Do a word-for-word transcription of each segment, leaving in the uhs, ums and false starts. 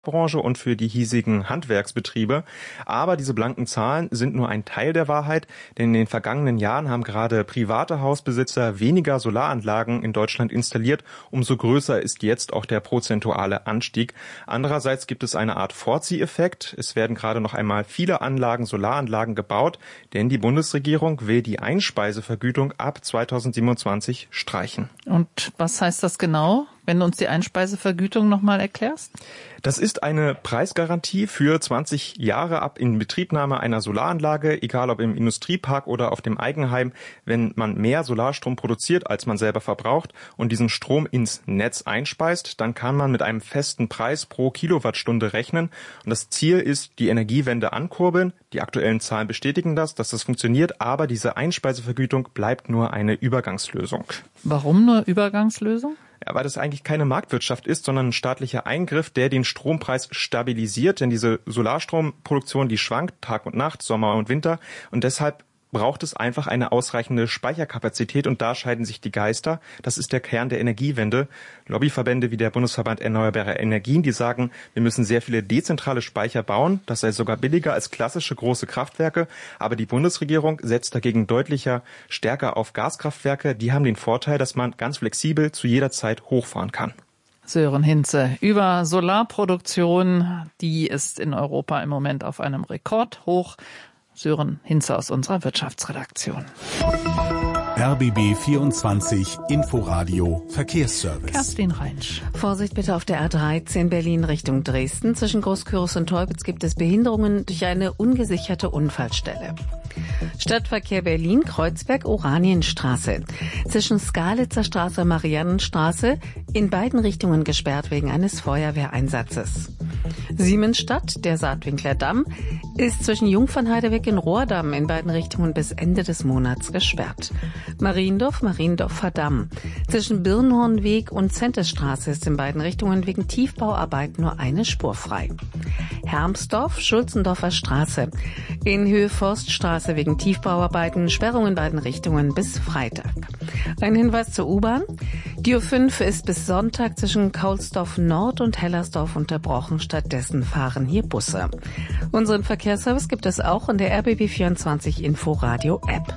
Branche und für die hiesigen Handwerksbetriebe. Aber diese blanken Zahlen sind nur ein Teil der Wahrheit, denn in den vergangenen Jahren haben gerade private Hausbesitzer weniger Solaranlagen in Deutschland installiert. Umso größer ist jetzt auch der prozentuale Anstieg. Andererseits gibt es eine Art Vorzieheffekt. Es werden gerade noch einmal viele Anlagen, Solaranlagen gebaut, denn die Bundesregierung will die Einspeisevergütung ab zweitausendsiebenundzwanzig streichen. Und was heißt das genau, wenn du uns die Einspeisevergütung nochmal erklärst? Das ist eine Preisgarantie für zwanzig Jahre ab Inbetriebnahme einer Solaranlage, egal ob im Industriepark oder auf dem Eigenheim. Wenn man mehr Solarstrom produziert, als man selber verbraucht und diesen Strom ins Netz einspeist, dann kann man mit einem festen Preis pro Kilowattstunde rechnen. Und das Ziel ist, die Energiewende ankurbeln. Die aktuellen Zahlen bestätigen das, dass das funktioniert, aber diese Einspeisevergütung bleibt nur eine Übergangslösung. Warum nur Übergangslösung? Ja, weil das eigentlich keine Marktwirtschaft ist, sondern ein staatlicher Eingriff, der den Strompreis stabilisiert. Denn diese Solarstromproduktion, die schwankt Tag und Nacht, Sommer und Winter. Und deshalb braucht es einfach eine ausreichende Speicherkapazität. Und da scheiden sich die Geister. Das ist der Kern der Energiewende. Lobbyverbände wie der Bundesverband Erneuerbare Energien, die sagen, wir müssen sehr viele dezentrale Speicher bauen. Das sei sogar billiger als klassische große Kraftwerke. Aber die Bundesregierung setzt dagegen deutlicher stärker auf Gaskraftwerke. Die haben den Vorteil, dass man ganz flexibel zu jeder Zeit hochfahren kann. Sören Hinze über Solarproduktion. Die ist in Europa im Moment auf einem Rekordhoch. Sören Hinze aus unserer Wirtschaftsredaktion. R B B vierundzwanzig Inforadio Verkehrsservice. Kerstin Reinsch. Vorsicht bitte auf der A dreizehn Berlin Richtung Dresden. Zwischen Großküritz und Teupitz gibt es Behinderungen durch eine ungesicherte Unfallstelle. Stadtverkehr Berlin, Kreuzberg, Oranienstraße. Zwischen Skalitzer Straße und Mariannenstraße in beiden Richtungen gesperrt wegen eines Feuerwehreinsatzes. Siemensstadt, der Saatwinkler Damm, ist zwischen Jungfernheideweg und Rohrdamm in beiden Richtungen bis Ende des Monats gesperrt. Mariendorf, Mariendorfer Damm. Zwischen Birnhornweg und Zentesstraße ist in beiden Richtungen wegen Tiefbauarbeiten nur eine Spur frei. Hermsdorf, Schulzendorfer Straße. In Höhe Forststraße wegen Tiefbauarbeiten, Sperrung in beiden Richtungen bis Freitag. Ein Hinweis zur U-Bahn. Die U fünf ist bis Sonntag zwischen Kaulsdorf Nord und Hellersdorf unterbrochen. Stattdessen fahren hier Busse. Unseren Verkehrsservice gibt es auch in der R B B vierundzwanzig Inforadio App.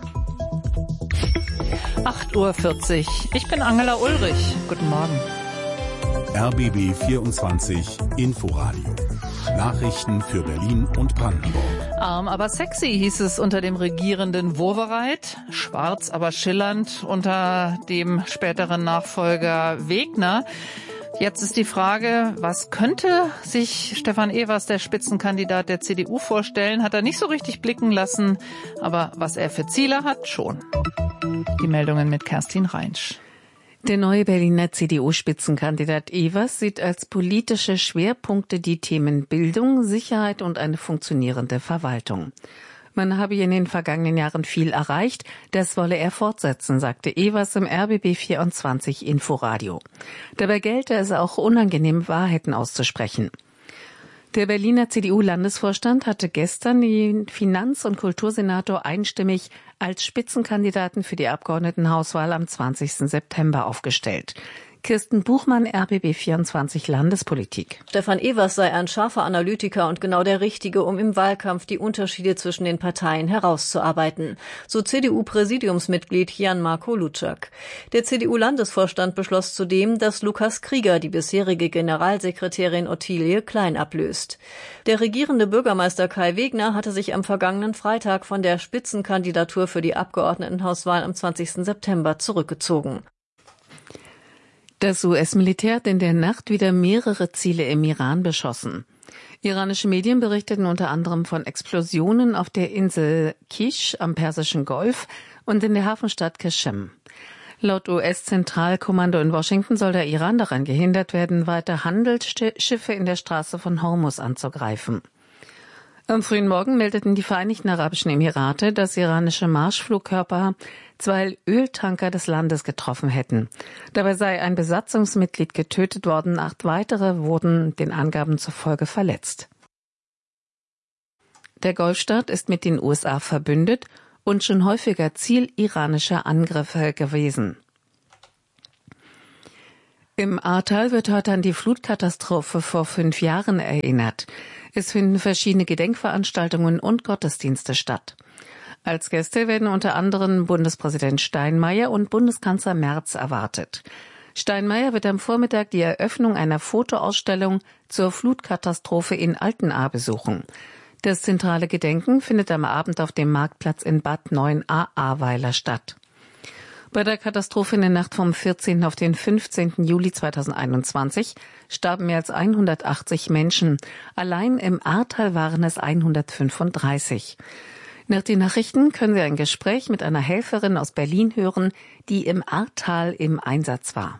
acht Uhr vierzig. Ich bin Angela Ulrich. Guten Morgen. R B B vierundzwanzig Inforadio. Nachrichten für Berlin und Brandenburg. Arm aber sexy hieß es unter dem regierenden Wowereit. Schwarz aber schillernd unter dem späteren Nachfolger Wegner. Jetzt ist die Frage, was könnte sich Stefan Evers, der Spitzenkandidat der C D U, vorstellen? Hat er nicht so richtig blicken lassen, aber was er für Ziele hat, schon. Die Meldungen mit Kerstin Reinsch. Der neue Berliner C D U-Spitzenkandidat Evers sieht als politische Schwerpunkte die Themen Bildung, Sicherheit und eine funktionierende Verwaltung. Man habe in den vergangenen Jahren viel erreicht, das wolle er fortsetzen, sagte Evers im R B B vierundzwanzig Inforadio. Dabei gelte es auch, unangenehme Wahrheiten auszusprechen. Der Berliner C D U-Landesvorstand hatte gestern den Finanz- und Kultursenator einstimmig als Spitzenkandidaten für die Abgeordnetenhauswahl am zwanzigsten September aufgestellt. Kirsten Buchmann, R B B vierundzwanzig Landespolitik. Stefan Evers sei ein scharfer Analytiker und genau der Richtige, um im Wahlkampf die Unterschiede zwischen den Parteien herauszuarbeiten. So C D U-Präsidiumsmitglied Jan-Marco Lutschak. Der C D U-Landesvorstand beschloss zudem, dass Lukas Krieger die bisherige Generalsekretärin Ottilie Klein ablöst. Der regierende Bürgermeister Kai Wegner hatte sich am vergangenen Freitag von der Spitzenkandidatur für die Abgeordnetenhauswahl am zwanzigsten September zurückgezogen. Das U S-Militär hat in der Nacht wieder mehrere Ziele im Iran beschossen. Iranische Medien berichteten unter anderem von Explosionen auf der Insel Kish am Persischen Golf und in der Hafenstadt Qashem. Laut U S-Zentralkommando in Washington soll der Iran daran gehindert werden, weiter Handelsschiffe in der Straße von Hormuz anzugreifen. Am frühen Morgen meldeten die Vereinigten Arabischen Emirate, dass iranische Marschflugkörper zwei Öltanker des Landes getroffen hätten. Dabei sei ein Besatzungsmitglied getötet worden, acht weitere wurden den Angaben zufolge verletzt. Der Golfstaat ist mit den U S A verbündet und schon häufiger Ziel iranischer Angriffe gewesen. Im Ahrtal wird heute an die Flutkatastrophe vor fünf Jahren erinnert. Es finden verschiedene Gedenkveranstaltungen und Gottesdienste statt. Als Gäste werden unter anderem Bundespräsident Steinmeier und Bundeskanzler Merz erwartet. Steinmeier wird am Vormittag die Eröffnung einer Fotoausstellung zur Flutkatastrophe in Altenahr besuchen. Das zentrale Gedenken findet am Abend auf dem Marktplatz in Bad Neuenahr-Ahrweiler statt. Bei der Katastrophe in der Nacht vom vierzehnten auf den fünfzehnten Juli zweitausendeinundzwanzig starben mehr als hundertachtzig Menschen. Allein im Ahrtal waren es hundertfünfunddreißig. Nach den Nachrichten können wir ein Gespräch mit einer Helferin aus Berlin hören, die im Ahrtal im Einsatz war.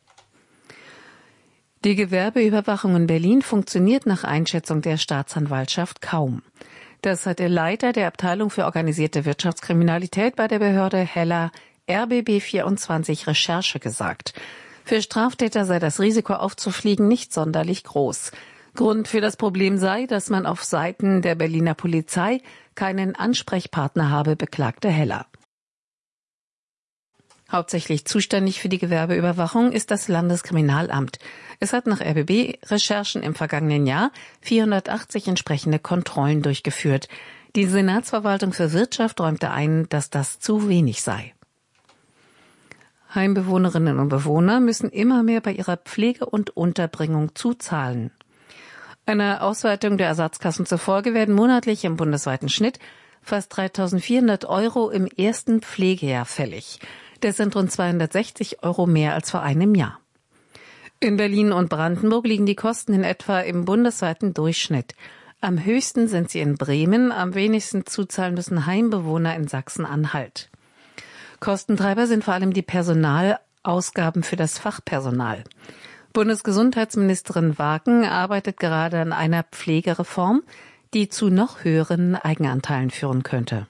Die Gewerbeüberwachung in Berlin funktioniert nach Einschätzung der Staatsanwaltschaft kaum. Das hat der Leiter der Abteilung für organisierte Wirtschaftskriminalität bei der Behörde Heller R B B vierundzwanzig Recherche gesagt. Für Straftäter sei das Risiko aufzufliegen nicht sonderlich groß. Grund für das Problem sei, dass man auf Seiten der Berliner Polizei keinen Ansprechpartner habe, beklagte Heller. Hauptsächlich zuständig für die Gewerbeüberwachung ist das Landeskriminalamt. Es hat nach R B B-Recherchen im vergangenen Jahr vierhundertachtzig entsprechende Kontrollen durchgeführt. Die Senatsverwaltung für Wirtschaft räumte ein, dass das zu wenig sei. Heimbewohnerinnen und Bewohner müssen immer mehr bei ihrer Pflege und Unterbringung zuzahlen. Einer Ausweitung der Ersatzkassen zufolge werden monatlich im bundesweiten Schnitt fast dreitausendvierhundert Euro im ersten Pflegejahr fällig. Das sind rund zweihundertsechzig Euro mehr als vor einem Jahr. In Berlin und Brandenburg liegen die Kosten in etwa im bundesweiten Durchschnitt. Am höchsten sind sie in Bremen, am wenigsten zuzahlen müssen Heimbewohner in Sachsen-Anhalt. Kostentreiber sind vor allem die Personalausgaben für das Fachpersonal. Bundesgesundheitsministerin Wagen arbeitet gerade an einer Pflegereform, die zu noch höheren Eigenanteilen führen könnte.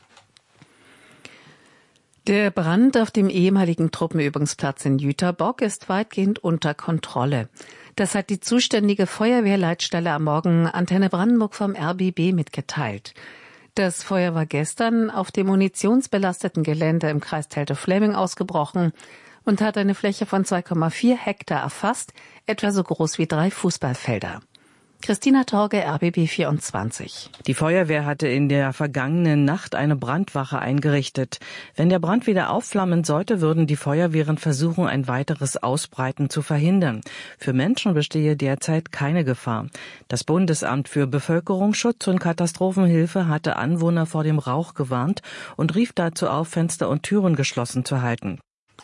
Der Brand auf dem ehemaligen Truppenübungsplatz in Jüterbock ist weitgehend unter Kontrolle. Das hat die zuständige Feuerwehrleitstelle am Morgen Antenne Brandenburg vom R B B mitgeteilt. Das Feuer war gestern auf dem munitionsbelasteten Gelände im Kreis Teltow-Fläming ausgebrochen und hat eine Fläche von zwei Komma vier Hektar erfasst, etwa so groß wie drei Fußballfelder. Christina Torge, R B B vierundzwanzig. Die Feuerwehr hatte in der vergangenen Nacht eine Brandwache eingerichtet. Wenn der Brand wieder aufflammen sollte, würden die Feuerwehren versuchen, ein weiteres Ausbreiten zu verhindern. Für Menschen bestehe derzeit keine Gefahr. Das Bundesamt für Bevölkerungsschutz und Katastrophenhilfe hatte Anwohner vor dem Rauch gewarnt und rief dazu auf, Fenster und Türen geschlossen zu halten.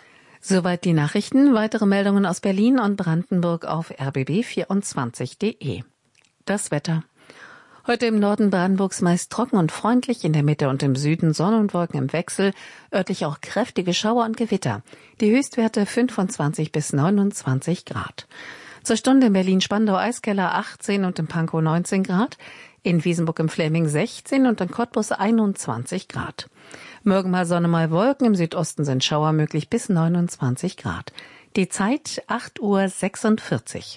Soweit die Nachrichten. Weitere Meldungen aus Berlin und Brandenburg auf r b b vierundzwanzig punkt d e. Das Wetter. Heute im Norden Brandenburgs meist trocken und freundlich, in der Mitte und im Süden Sonne und Wolken im Wechsel, örtlich auch kräftige Schauer und Gewitter. Die Höchstwerte fünfundzwanzig bis neunundzwanzig Grad. Zur Stunde in Berlin-Spandau Eiskeller achtzehn und in Pankow neunzehn Grad, in Wiesenburg im Fläming sechzehn und in Cottbus einundzwanzig Grad. Morgen mal Sonne, mal Wolken, im Südosten sind Schauer möglich bis neunundzwanzig Grad. Die Zeit acht Uhr sechsundvierzig.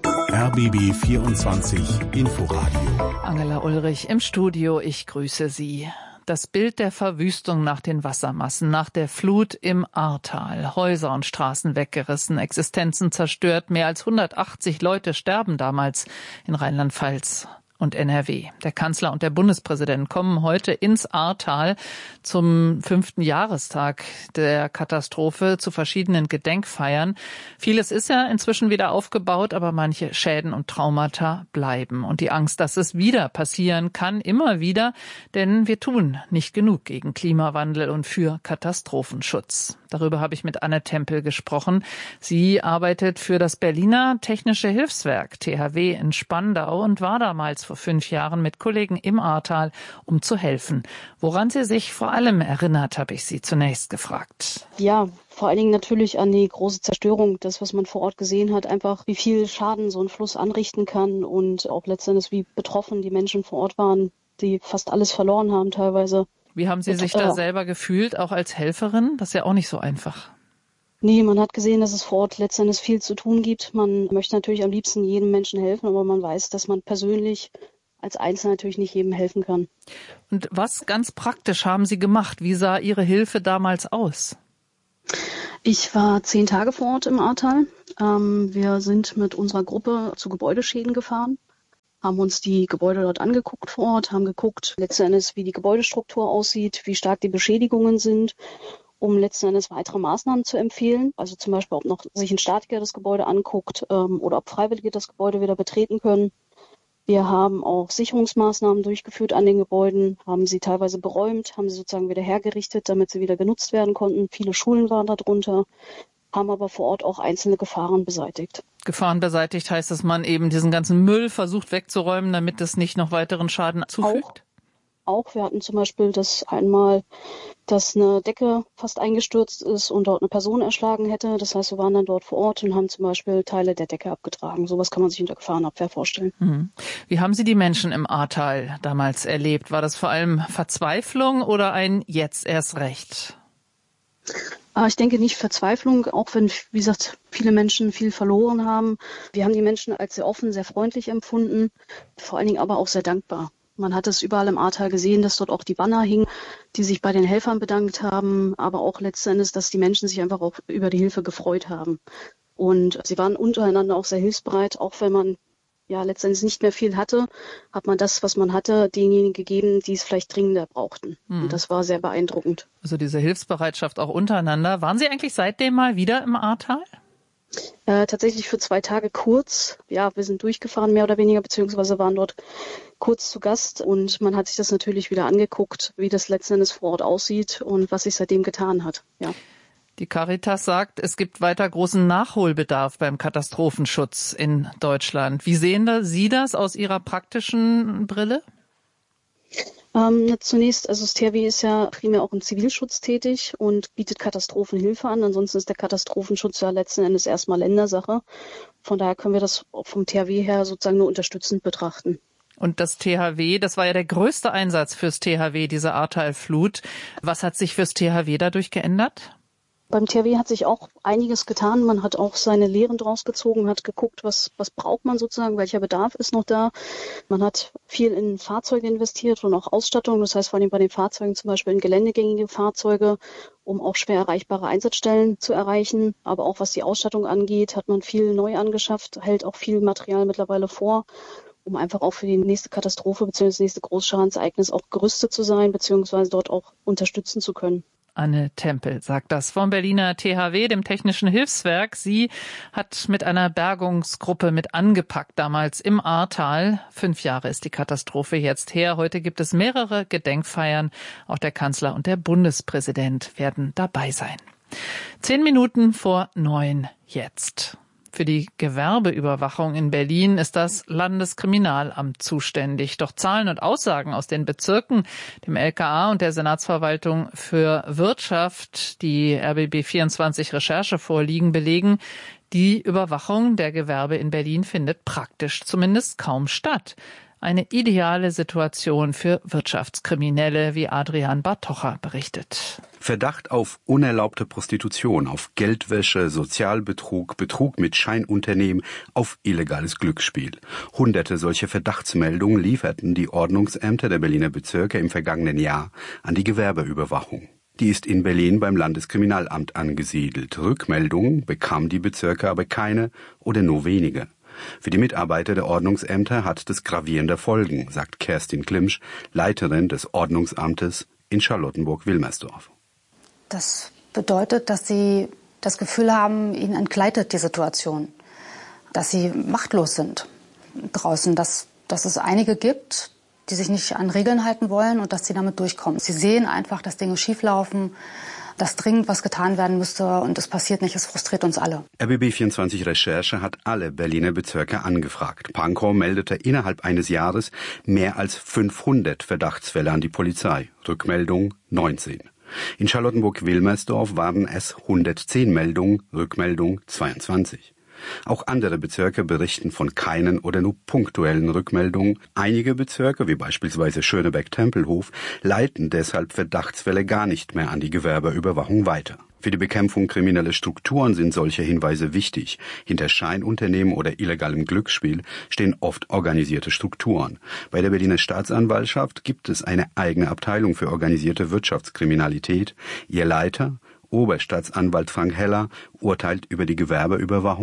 R B B vierundzwanzig Inforadio. Angela Ulrich im Studio, ich grüße Sie. Das Bild der Verwüstung nach den Wassermassen, nach der Flut im Ahrtal. Häuser und Straßen weggerissen, Existenzen zerstört. Mehr als hundertachtzig Leute sterben damals in Rheinland-Pfalz und N R W. Der Kanzler und der Bundespräsident kommen heute ins Ahrtal zum fünften Jahrestag der Katastrophe zu verschiedenen Gedenkfeiern. Vieles ist ja inzwischen wieder aufgebaut, aber manche Schäden und Traumata bleiben. Und die Angst, dass es wieder passieren kann, immer wieder, denn wir tun nicht genug gegen Klimawandel und für Katastrophenschutz. Darüber habe ich mit Anne Tempel gesprochen. Sie arbeitet für das Berliner Technische Hilfswerk T H W in Spandau und war damals vor fünf Jahren mit Kollegen im Ahrtal, um zu helfen. Woran sie sich vor allem erinnert, habe ich sie zunächst gefragt. Ja, vor allen Dingen natürlich an die große Zerstörung, das, was man vor Ort gesehen hat, einfach wie viel Schaden so ein Fluss anrichten kann und auch letztendlich wie betroffen die Menschen vor Ort waren, die fast alles verloren haben teilweise. Wie haben Sie sich da selber gefühlt, auch als Helferin? Das ist ja auch nicht so einfach. Nee, man hat gesehen, dass es vor Ort letztendlich viel zu tun gibt. Man möchte natürlich am liebsten jedem Menschen helfen, aber man weiß, dass man persönlich als Einzelner natürlich nicht jedem helfen kann. Und was ganz praktisch haben Sie gemacht? Wie sah Ihre Hilfe damals aus? Ich war zehn Tage vor Ort im Ahrtal Ähm, wir sind mit unserer Gruppe zu Gebäudeschäden gefahren, haben uns die Gebäude dort angeguckt vor Ort, haben geguckt letzten Endes, wie die Gebäudestruktur aussieht, wie stark die Beschädigungen sind, um letzten Endes weitere Maßnahmen zu empfehlen. Also zum Beispiel, ob noch sich ein Statiker das Gebäude anguckt ähm, oder ob Freiwillige das Gebäude wieder betreten können. Wir haben auch Sicherungsmaßnahmen durchgeführt an den Gebäuden, haben sie teilweise beräumt, haben sie sozusagen wieder hergerichtet, damit sie wieder genutzt werden konnten. Viele Schulen waren darunter, haben aber vor Ort auch einzelne Gefahren beseitigt. Gefahren beseitigt heißt, dass man eben diesen ganzen Müll versucht wegzuräumen, damit es nicht noch weiteren Schaden zufügt? Auch, auch. Wir hatten zum Beispiel das einmal, dass eine Decke fast eingestürzt ist und dort eine Person erschlagen hätte. Das heißt, wir waren dann dort vor Ort und haben zum Beispiel Teile der Decke abgetragen. Sowas kann man sich unter Gefahrenabwehr vorstellen. Mhm. Wie haben Sie die Menschen im Ahrtal damals erlebt? War das vor allem Verzweiflung oder ein jetzt erst recht? Ich denke nicht Verzweiflung, auch wenn, wie gesagt, viele Menschen viel verloren haben. Wir haben die Menschen als sehr offen, sehr freundlich empfunden, vor allen Dingen aber auch sehr dankbar. Man hat es überall im Ahrtal gesehen, dass dort auch die Banner hingen, die sich bei den Helfern bedankt haben, aber auch letzten Endes, dass die Menschen sich einfach auch über die Hilfe gefreut haben. Und sie waren untereinander auch sehr hilfsbereit, auch wenn man ja letztendlich nicht mehr viel hatte, hat man das, was man hatte, denjenigen gegeben, die es vielleicht dringender brauchten. Hm. Und das war sehr beeindruckend. Also diese Hilfsbereitschaft auch untereinander. Waren Sie eigentlich seitdem mal wieder im Ahrtal? Äh, tatsächlich für zwei Tage kurz. Ja, wir sind durchgefahren, mehr oder weniger, beziehungsweise waren dort kurz zu Gast. Und man hat sich das natürlich wieder angeguckt, wie das letzten Endes vor Ort aussieht und was sich seitdem getan hat. Ja. Die Caritas sagt, es gibt weiter großen Nachholbedarf beim Katastrophenschutz in Deutschland. Wie sehen da Sie das aus Ihrer praktischen Brille? Ähm, zunächst, also das T H W ist ja primär auch im Zivilschutz tätig und bietet Katastrophenhilfe an. Ansonsten ist der Katastrophenschutz ja letzten Endes erstmal Ländersache. Von daher können wir das vom T H W her sozusagen nur unterstützend betrachten. Und das T H W, das war ja der größte Einsatz fürs T H W, diese Ahrtal-Flut. Was hat sich fürs T H W dadurch geändert? Beim T H W hat sich auch einiges getan. Man hat auch seine Lehren draus gezogen, hat geguckt, was, was braucht man sozusagen, welcher Bedarf ist noch da. Man hat viel in Fahrzeuge investiert und auch Ausstattung. Das heißt vor allem bei den Fahrzeugen zum Beispiel in geländegängige Fahrzeuge, um auch schwer erreichbare Einsatzstellen zu erreichen. Aber auch was die Ausstattung angeht, hat man viel neu angeschafft, hält auch viel Material mittlerweile vor, um einfach auch für die nächste Katastrophe bzw. das nächste Großschadensereignis auch gerüstet zu sein bzw. dort auch unterstützen zu können. Anne Tempel sagt das vom Berliner T H W, dem Technischen Hilfswerk. Sie hat mit einer Bergungsgruppe mit angepackt, damals im Ahrtal. Fünf Jahre ist die Katastrophe jetzt her. Heute gibt es mehrere Gedenkfeiern. Auch der Kanzler und der Bundespräsident werden dabei sein. Zehn Minuten vor neun jetzt. Für die Gewerbeüberwachung in Berlin ist das Landeskriminalamt zuständig. Doch Zahlen und Aussagen aus den Bezirken, dem L K A und der Senatsverwaltung für Wirtschaft, die R B B vierundzwanzig Recherche vorliegen, belegen, die Überwachung der Gewerbe in Berlin findet praktisch zumindest kaum statt. Eine ideale Situation für Wirtschaftskriminelle, wie Adrian Bartocha berichtet. Verdacht auf unerlaubte Prostitution, auf Geldwäsche, Sozialbetrug, Betrug mit Scheinunternehmen, auf illegales Glücksspiel. Hunderte solche Verdachtsmeldungen lieferten die Ordnungsämter der Berliner Bezirke im vergangenen Jahr an die Gewerbeüberwachung. Die ist in Berlin beim Landeskriminalamt angesiedelt. Rückmeldungen bekamen die Bezirke aber keine oder nur wenige. Für die Mitarbeiter der Ordnungsämter hat das gravierende Folgen, sagt Kerstin Klimsch, Leiterin des Ordnungsamtes in Charlottenburg-Wilmersdorf. Das bedeutet, dass sie das Gefühl haben, ihnen entgleitet die Situation, dass sie machtlos sind draußen, dass, dass es einige gibt, die sich nicht an Regeln halten wollen und dass sie damit durchkommen. Sie sehen einfach, dass Dinge schieflaufen, dass dringend was getan werden müsste und es passiert nicht, es frustriert uns alle. R B B vierundzwanzig Recherche hat alle Berliner Bezirke angefragt. Pankow meldete innerhalb eines Jahres mehr als fünfhundert Verdachtsfälle an die Polizei. Rückmeldung neunzehn. In Charlottenburg-Wilmersdorf waren es hundertzehn Meldungen, Rückmeldung zweiundzwanzig. Auch andere Bezirke berichten von keinen oder nur punktuellen Rückmeldungen. Einige Bezirke, wie beispielsweise Schöneberg-Tempelhof, leiten deshalb Verdachtsfälle gar nicht mehr an die Gewerbeüberwachung weiter. Für die Bekämpfung krimineller Strukturen sind solche Hinweise wichtig. Hinter Scheinunternehmen oder illegalem Glücksspiel stehen oft organisierte Strukturen. Bei der Berliner Staatsanwaltschaft gibt es eine eigene Abteilung für organisierte Wirtschaftskriminalität. Ihr Leiter, Oberstaatsanwalt Frank Heller, urteilt über die Gewerbeüberwachung.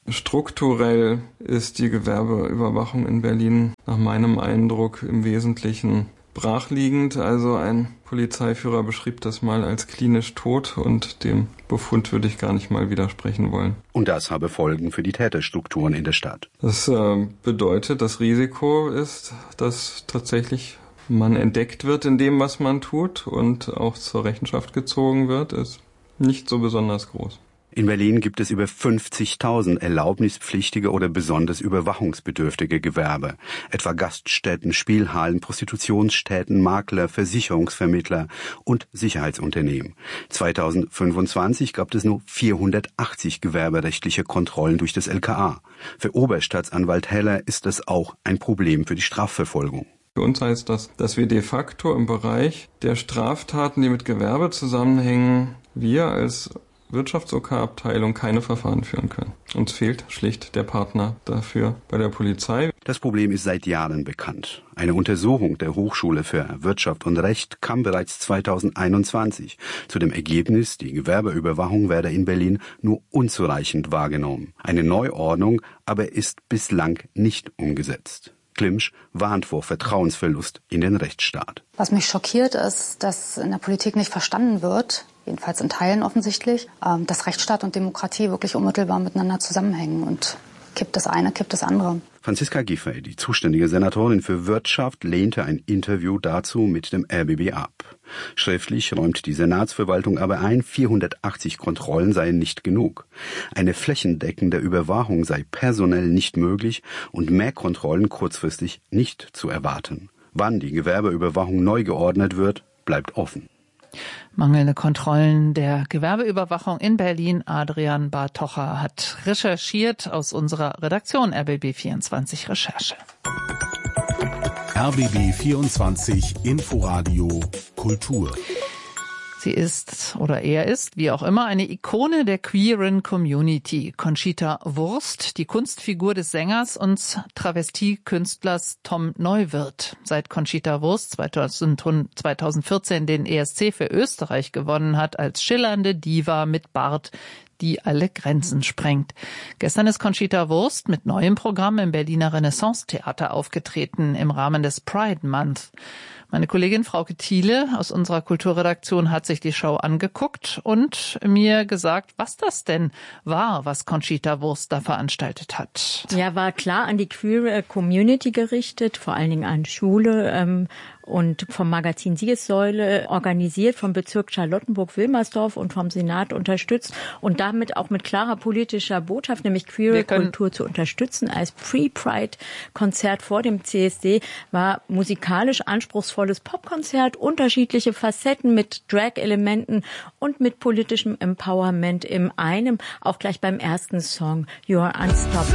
Strukturell ist die Gewerbeüberwachung in Berlin nach meinem Eindruck im Wesentlichen brachliegend. Also ein Polizeiführer beschrieb das mal als klinisch tot und dem Befund würde ich gar nicht mal widersprechen wollen. Und das habe Folgen für die Täterstrukturen in der Stadt. Das äh, bedeutet, das Risiko ist, dass tatsächlich man entdeckt wird in dem, was man tut und auch zur Rechenschaft gezogen wird, ist nicht so besonders groß. In Berlin gibt es über fünfzigtausend erlaubnispflichtige oder besonders überwachungsbedürftige Gewerbe, etwa Gaststätten, Spielhallen, Prostitutionsstätten, Makler, Versicherungsvermittler und Sicherheitsunternehmen. zweitausendfünfundzwanzig gab es nur vierhundertachtzig gewerberechtliche Kontrollen durch das L K A. Für Oberstaatsanwalt Heller ist das auch ein Problem für die Strafverfolgung. Für uns heißt das, dass wir de facto im Bereich der Straftaten, die mit Gewerbe zusammenhängen, wir als Wirtschafts-O K-Abteilung keine Verfahren führen können. Uns fehlt schlicht der Partner dafür bei der Polizei. Das Problem ist seit Jahren bekannt. Eine Untersuchung der Hochschule für Wirtschaft und Recht kam bereits zweitausendeinundzwanzig zu dem Ergebnis, die Gewerbeüberwachung werde in Berlin nur unzureichend wahrgenommen. Eine Neuordnung aber ist bislang nicht umgesetzt. Klimsch warnt vor Vertrauensverlust in den Rechtsstaat. Was mich schockiert ist, dass in der Politik nicht verstanden wird, jedenfalls in Teilen offensichtlich, dass Rechtsstaat und Demokratie wirklich unmittelbar miteinander zusammenhängen. Und kippt das eine, kippt das andere. Franziska Giffey, die zuständige Senatorin für Wirtschaft, lehnte ein Interview dazu mit dem R B B ab. Schriftlich räumt die Senatsverwaltung aber ein, vierhundertachtzig Kontrollen seien nicht genug. Eine flächendeckende Überwachung sei personell nicht möglich und mehr Kontrollen kurzfristig nicht zu erwarten. Wann die Gewerbeüberwachung neu geordnet wird, bleibt offen. Mangelnde Kontrollen der Gewerbeüberwachung in Berlin. Adrian Bartocha hat recherchiert aus unserer Redaktion R B B vierundzwanzig Recherche. R B B vierundzwanzig Inforadio Kultur. Sie ist oder er ist, wie auch immer, eine Ikone der queeren Community. Conchita Wurst, die Kunstfigur des Sängers und Travestiekünstlers Tom Neuwirth. Seit Conchita Wurst zweitausendvierzehn den E S C für Österreich gewonnen hat als schillernde Diva mit Bart, die alle Grenzen sprengt. Gestern ist Conchita Wurst mit neuem Programm im Berliner Renaissance-Theater aufgetreten im Rahmen des Pride Month. Meine Kollegin Frauke Thiele aus unserer Kulturredaktion hat sich die Show angeguckt und mir gesagt, was das denn war, was Conchita Wurst da veranstaltet hat. Ja, war klar an die queer Community gerichtet, vor allen Dingen an Schule ähm, und vom Magazin Siegessäule organisiert, vom Bezirk Charlottenburg-Wilmersdorf und vom Senat unterstützt und damit auch mit klarer politischer Botschaft, nämlich queere Kultur zu unterstützen. Als Pre-Pride-Konzert vor dem C S D war musikalisch anspruchsvolles Popkonzert, unterschiedliche Facetten mit Drag-Elementen und mit politischem Empowerment in einem, auch gleich beim ersten Song, You Are Unstoppable.